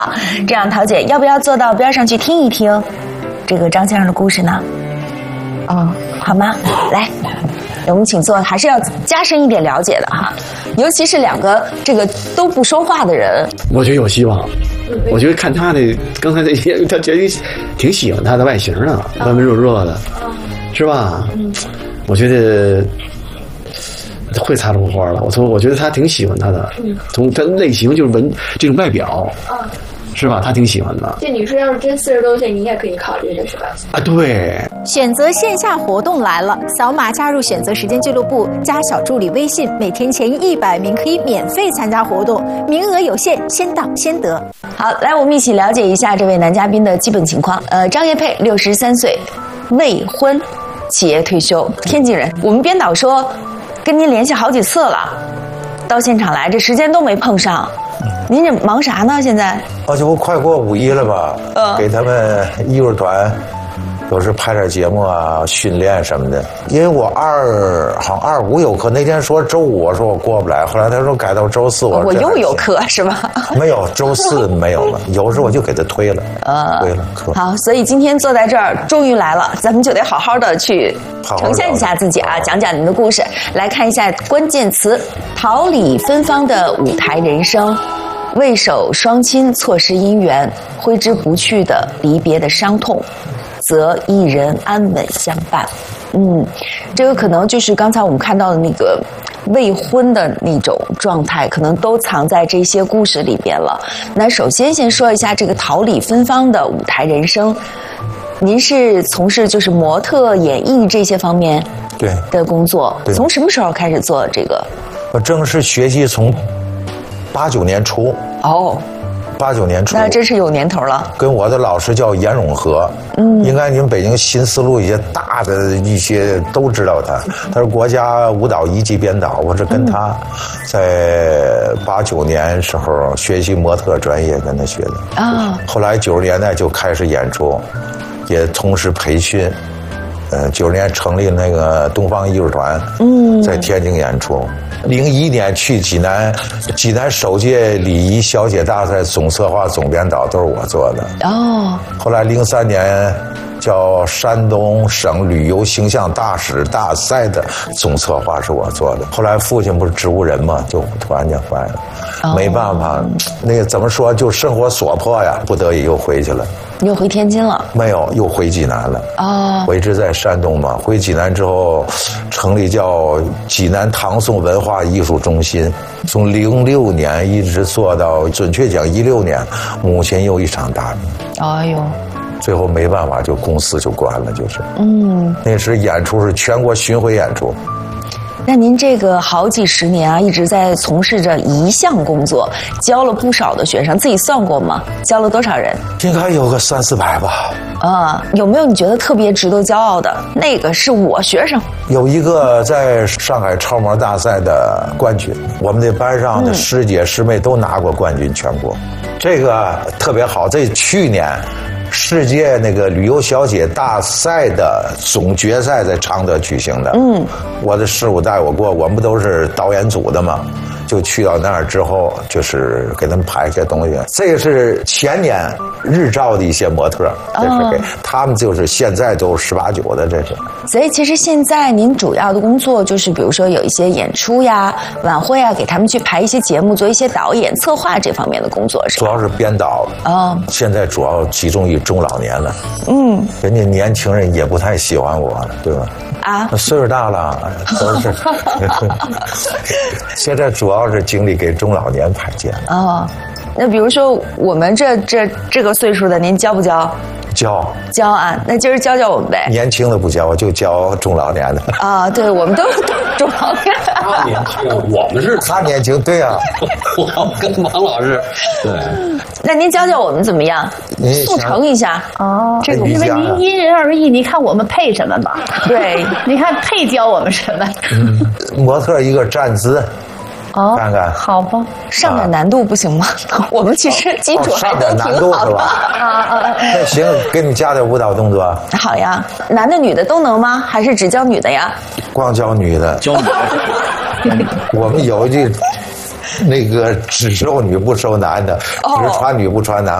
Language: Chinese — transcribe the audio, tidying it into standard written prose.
这样，桃姐要不要坐到边上去听一听这个张先生的故事呢？好吗？来，我们请坐，还是要加深一点了解的哈，尤其是两个这个都不说话的人。 我觉得有希望。我觉得看他的刚才这些，他觉得挺喜欢他的外形的，温温弱弱的，是吧？我觉得会擦出花了。我觉得他挺喜欢他的，从他的类型就是这种外表，是吧？他挺喜欢的。 这女生要是真40多岁，你也可以考虑的是吧？ 啊，对。 选择线下活动来了，扫码加入选择时间俱乐部，加小助理微信，每天前100名可以免费参加活动，名额有限，先到先得。 好，来我们一起了解一下这位男嘉宾的基本情况。张业佩，63岁，未婚，企业退休，天津人。我们编导说跟您联系好几次了，到现场来这时间都没碰上。您这忙啥呢？现在？ 这不快过5一了吧？给他们艺术团有时拍点节目啊，训练什么的。因为我好像25有课，那天说周5，我说我过不来，后来他说改到周4， 我又有课是吧？ 没有，周4没有了，有时候我就给他推了，推了课。 好，所以今天坐在这儿终于来了，咱们就得好好的去呈现一下自己啊，讲讲您的故事。来看一下关键词：桃李芬芳的舞台人生。未守双亲，错失姻缘，挥之不去的离别的伤痛，则一人安稳相伴。这个可能就是刚才我们看到的那个未婚的那种状态，可能都藏在这些故事里边了。那首先先说一下这个桃李芬芳的舞台人生，您是从事就是模特、演艺这些方面的工作，从什么时候开始做这个？ 我正式学习从89年初，89年初， 那真是有年头了。 跟我的老师叫严永和，应该你们北京新丝路一些大的一些都知道他，他是国家舞蹈1级编导。我是跟他在89年时候学习模特专业，跟他学的啊。后来90年代就开始演出，也同时培训。90年成立那个东方艺术团，在天津演出。01年去济南首届礼仪小姐大赛总策划、总编导都是我做的。后来03年叫山东省旅游形象大使大赛的总策划是我做的。后来父亲不是植物人嘛，就突然间坏了，没办法，那个怎么说，就生活所迫呀，不得已又回去了。 你又回天津了？没有，又回济南了。我一直在山东嘛，回济南之后，成立叫济南唐宋文化艺术中心，从06年一直做到，准确讲16年，母亲又一场大病。 哎呦！ 最后没办法，就公司就关了，就是。那时演出是全国巡回演出。 那您这个好几十年啊，一直在从事着一项工作，教了不少的学生，自己算过吗？教了多少人？ 应该有个300-400吧。 有没有你觉得特别值得骄傲的？那个是我学生。 有一个在上海超模大赛的冠军，我们这班上的师姐师妹都拿过冠军，全国。这个特别好，这去年世界那个旅游小姐大赛的总决赛在常德举行的。我的师傅带我过，我们不都是导演组的嘛，就去到那儿之后，就是给他们拍一些东西。这个是前年日照的一些模特，这是给他们，就是现在都18、19的，这是。 所以其实现在您主要的工作就是，比如说有一些演出呀、晚会啊，给他们去排一些节目，做一些导演、策划这方面的工作，是吧？ 主要是编导。现在主要集中于中老年了。人家年轻人也不太喜欢我了，对吧？岁数大了，都是。现在主要是精力给中老年排节目。 那比如说我们这个岁数的，您教不教？教啊，那今儿教我们呗。 年轻的不教，我就教中老年的。 对，我们都中老年。 他年轻，我们是他年轻，对呀。 我跟王老师，对。 那您教我们怎么样？速成一下。 这个因为您因人而异，你看我们配什么吧？ 对， 你看配教我们什么？ 模特一个站姿。看看， 好吧， 上点难度不行吗？我们其实基础还都挺好的。 那行，给你加点舞蹈动作。 好呀，男的女的都能吗？还是只教女的呀？ 光教女的。 教女的。 我们有一句那个只收女不收男的，只传女不传男。